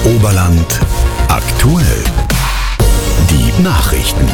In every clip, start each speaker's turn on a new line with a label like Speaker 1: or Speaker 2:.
Speaker 1: Oberland aktuell. Die Nachrichten.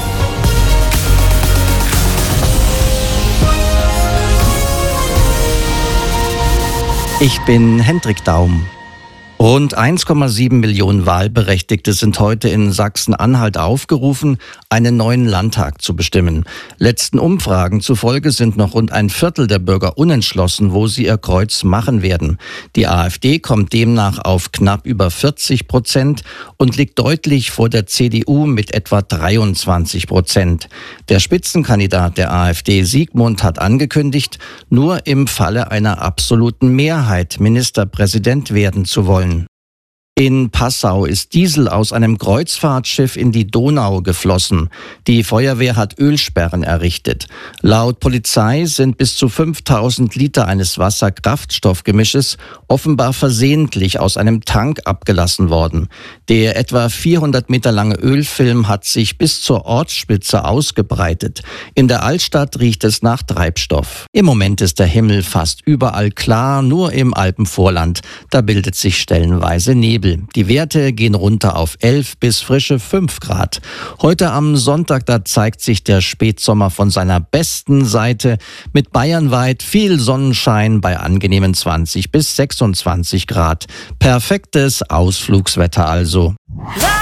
Speaker 2: Ich bin Hendrik Daum. Rund 1,7 Millionen Wahlberechtigte sind heute in Sachsen-Anhalt aufgerufen, einen neuen Landtag zu bestimmen. Letzten Umfragen zufolge sind noch rund ein Viertel der Bürger unentschlossen, wo sie ihr Kreuz machen werden. Die AfD kommt demnach auf knapp über 40% und liegt deutlich vor der CDU mit etwa 23%. Der Spitzenkandidat der AfD, Siegmund, hat angekündigt, nur im Falle einer absoluten Mehrheit Ministerpräsident werden zu wollen. In Passau ist Diesel aus einem Kreuzfahrtschiff in die Donau geflossen. Die Feuerwehr hat Ölsperren errichtet. Laut Polizei sind bis zu 5000 Liter eines Wasser-Kraftstoffgemisches offenbar versehentlich aus einem Tank abgelassen worden. Der etwa 400 Meter lange Ölfilm hat sich bis zur Ortsspitze ausgebreitet. In der Altstadt riecht es nach Treibstoff. Im Moment ist der Himmel fast überall klar, nur im Alpenvorland. Da bildet sich stellenweise Nebel. Die Werte gehen runter auf 11 bis frische 5 Grad. Heute am Sonntag, da zeigt sich der Spätsommer von seiner besten Seite mit bayernweit viel Sonnenschein bei angenehmen 20 bis 26 Grad. Perfektes Ausflugswetter also.